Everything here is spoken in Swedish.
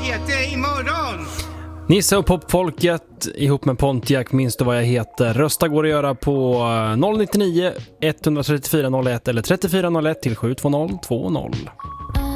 heter imorgon? Nisse och popfolket ihop med Pontiac, minns du vad jag heter? Rösta går att göra på 099 134 01 eller 3401 till 72020.